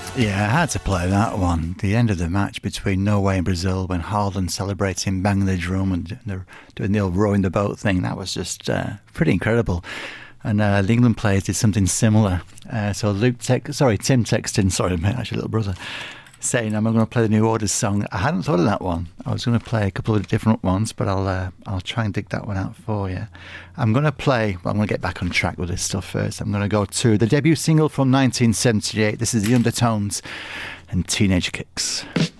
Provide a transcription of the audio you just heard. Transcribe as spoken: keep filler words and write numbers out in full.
Yeah, I had to play that one. The end of the match between Norway and Brazil when Haaland celebrating, banging the drum and they're doing the old rowing the boat thing. That was just uh, pretty incredible. And uh, the England players did something similar. Uh, so Luke, tex- sorry, Tim texted, sorry, mate, actually, little brother, saying I'm going to play the New Orders song. I hadn't thought of that one. I was going to play a couple of different ones, but I'll uh, I'll try and dig that one out for you. I'm going to play, well, I'm going to get back on track with this stuff first. I'm going to go to the debut single from nineteen seventy-eight. This is The Undertones and Teenage Kicks.